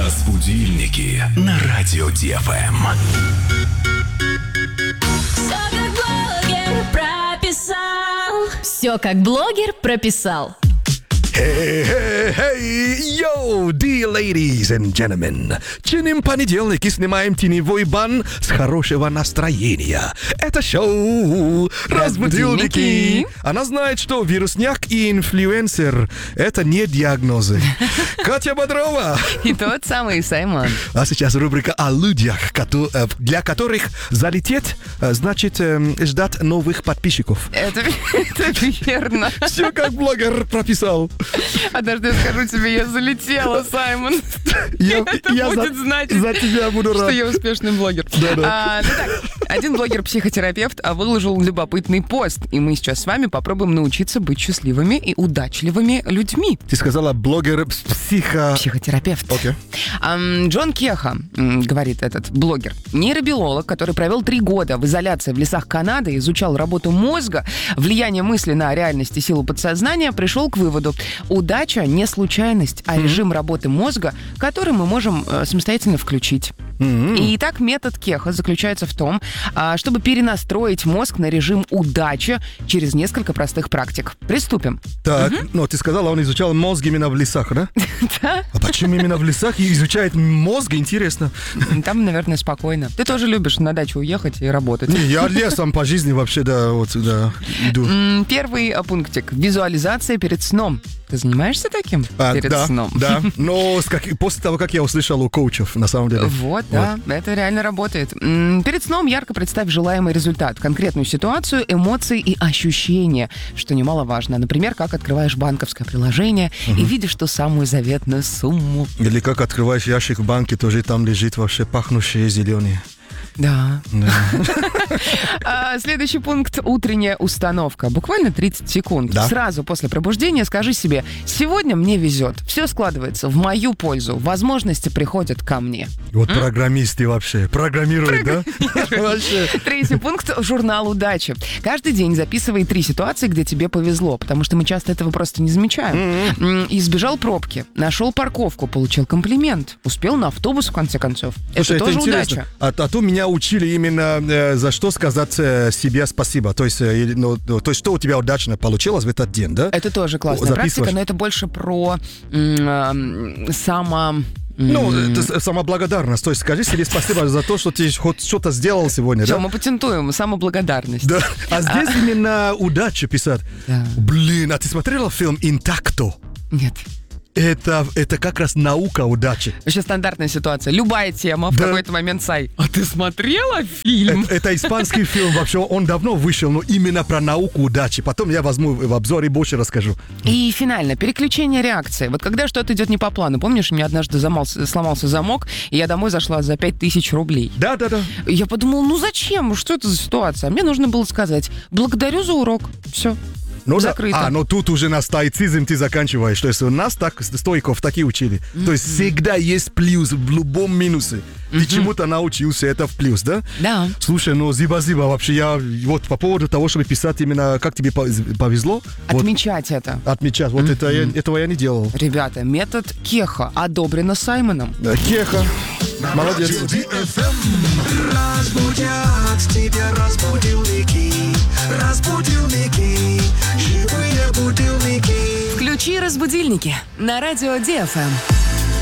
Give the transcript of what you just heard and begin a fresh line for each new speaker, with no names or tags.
Разбудильники на радио ДФМ.
Все как блогер прописал.
Hey, yo, dear ladies and gentlemen. Чиним понедельник и снимаем теневой бан с хорошего настроения. Это шоу «Разбудильники». Она знает, что вирусняк и инфлюенсер – это не диагнозы. Катя Бодрова.
И тот самый Саймон.
А сейчас рубрика о людях, для которых залететь значит ждать новых подписчиков.
Это верно.
Все как блогер прописал.
Однажды я скажу тебе, я залетела, Саймон. Это будет значить,
за тебя буду рад,
что я успешный блогер.
Да.
Один блогер-психотерапевт выложил любопытный пост, и мы сейчас с вами попробуем научиться быть счастливыми и удачливыми людьми.
Ты сказала
Психотерапевт.
Окей.
Джон Кеха, говорит этот блогер, нейробиолог, который провел 3 года в изоляции в лесах Канады, изучал работу мозга, влияние мысли на реальность и силу подсознания, пришел к выводу: удача не случайность, а режим работы мозга, который мы можем самостоятельно включить. И итак, метод Кеха заключается в том, чтобы перенастроить мозг на режим удачи через несколько простых практик. Приступим.
Так, но ты сказала, он изучал мозг именно в лесах, да?
Да.
А почему именно в лесах и изучает мозг? Интересно.
Там, наверное, спокойно. Ты тоже любишь на дачу уехать и работать.
Не, я лесом по жизни вообще, да, иду.
Первый пунктик. Визуализация перед сном. Ты занимаешься таким перед сном?
Да, но после того, как я услышал у коучев, на самом деле.
Вот, да, это реально работает. Перед сном ярко представь желаемый результат, конкретную ситуацию, эмоции и ощущения, что немаловажно. Например, как открываешь банковское приложение и видишь ту самую заветную сумму.
Или как открываешь ящик в банке, тоже там лежит вообще пахнущее зеленое.
Да. Следующий пункт – утренняя установка. Буквально 30 секунд.
Да.
Сразу после пробуждения скажи себе: сегодня мне везет, все складывается в мою пользу, возможности приходят ко мне.
Вот программисты вообще программируют, да? Вообще.
Третий пункт – журнал удачи. Каждый день записывай 3 ситуации, где тебе повезло, потому что мы часто этого просто не замечаем. Избежал пробки, нашел парковку, получил комплимент, успел на автобус, в конце концов.
Слушай,
это тоже
интересно.
удача.
А то меня учили именно за что сказать себе спасибо. То есть, что у тебя удачно получилось в этот день, да?
Это тоже классная практика, но это больше про
это самоблагодарность. То есть скажи себе спасибо за то, что ты хоть что-то сделал сегодня,
Все,
да?
мы патентуем самоблагодарность.
Да. А здесь именно удача писать.
Да.
Блин, а ты смотрела фильм «Интакто»?
Нет.
Это как раз наука удачи.
Вообще стандартная ситуация. Любая тема в какой-то момент Сай. А ты смотрела фильм?
Это испанский фильм, вообще он давно вышел, но именно про науку удачи. Потом я возьму в обзоре и больше расскажу.
И финально, переключение реакции. Вот когда что-то идет не по плану. Помнишь, у меня однажды сломался замок, и я домой зашла за 5000 рублей.
Да.
И я подумала, зачем? Что это за ситуация? Мне нужно было сказать: благодарю за урок. Все. Закрыто.
Но тут уже на стоицизм ты заканчиваешь. То есть у нас так стоиков такие учили. То есть всегда есть плюс в любом минусе. Ты чему-то научился, это в плюс, да?
Да.
Слушай, зиба-зиба. Вообще я вот по поводу того, чтобы писать именно как тебе повезло.
Отмечать это.
Отмечать. Вот этого я не делал.
Ребята, метод Кеха одобрено Саймоном.
Кеха. Молодец.
Разбудят тебя разбудилники, разбудилники, живые будильники.
Включи разбудильники на радио ДФМ.